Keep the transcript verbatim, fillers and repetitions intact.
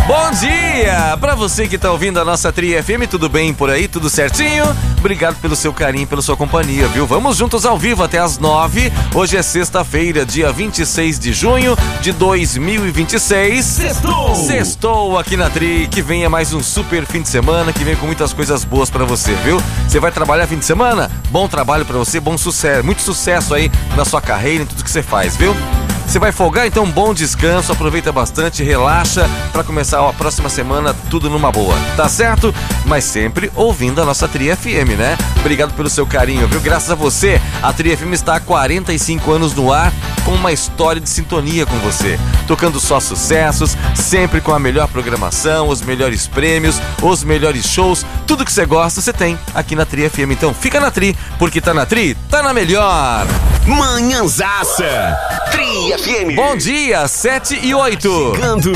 Bom dia! Pra você que tá ouvindo a nossa Tri F M, tudo bem por aí? Tudo certinho? Obrigado pelo seu carinho, pela sua companhia, viu? Vamos juntos ao vivo até as nove. Hoje é sexta-feira, dia vinte e seis de junho de dois mil e vinte e seis. Sextou! Sextou aqui na Tri, que venha mais um super fim de semana, que venha com muitas coisas boas pra você, viu? Você vai trabalhar fim de semana? Bom trabalho pra você, bom sucesso, muito sucesso aí na sua carreira, em tudo que você faz, viu? Você vai folgar? Então bom descanso, aproveita bastante, relaxa pra começar a próxima semana tudo numa boa, tá certo? Mas sempre ouvindo a nossa Tri F M, né? Obrigado pelo seu carinho, viu? Graças a você, a Tri F M está há quarenta e cinco anos no ar com uma história de sintonia com você, tocando só sucessos, sempre com a melhor programação, os melhores prêmios, os melhores shows, tudo que você gosta você tem aqui na Tri F M. Então fica na Tri, porque tá na Tri, tá na melhor. Manhãzaça. Tri F M. Bom dia, sete e oito. Chegando